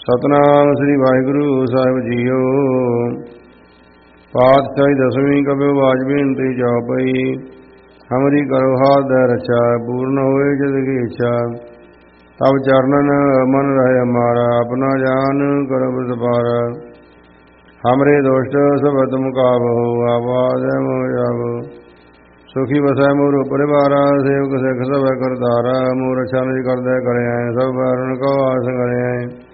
ਸਤਨਾਮ ਸ੍ਰੀ ਵਾਹਿਗੁਰੂ ਸਾਹਿਬ JIO. ਪਾਤਸ਼ਾਹੀ ਦਸਵੀਂ ਕਬਿਓ ਬਾਜ ਬੇਨਤੀ ਜਾਓ ਪਈ। ਹਮਰੀ ਕਰੋ ਹਾਥ ਦੈ ਰਛਾ, ਪੂਰਨ ਹੋਏ ਜਦ ਕੀ ਇੱਛਾ। ਤਬ ਚਰਨਨ ਮਨ ਰਹੇ ਹਮਾਰਾ, ਆਪਣਾ ਜਾਨ ਕਰੋ ਪ੍ਰਤਪਾਰਾ। ਹਮਰੇ ਦੋਸ਼ਟ ਸਭ ਤੁਮ ਕਾਬੋ, ਆਵਾਜ਼ ਮੋਹ ਜਾਵੋ। ਸੁਖੀ ਵਸੈ ਮੋਰ ਪਰਿਵਾਰਾ, ਸੇਵਕ ਸਿੱਖ ਸਭ ਕਰਤਾਰਾ। ਮੋਰ ਰਛਾ ਨਿਜ ਕਰਦੈ ਕਰਿਆ, ਸਭ ਬਰਨ ਕੋ ਆਸ ਕਰਿਆ।